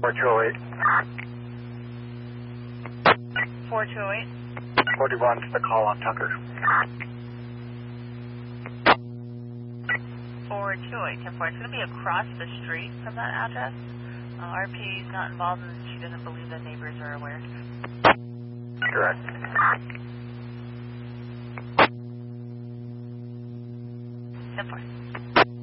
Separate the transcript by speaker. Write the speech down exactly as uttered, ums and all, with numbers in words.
Speaker 1: four two oh eight.
Speaker 2: four two oh eight.
Speaker 1: forty-one to the call on Tucker.
Speaker 2: four two oh eight, ten four. It's going to be across the street from that address. Uh, R P is not involved and she doesn't believe the neighbors are aware.
Speaker 1: Correct.
Speaker 2: ten four.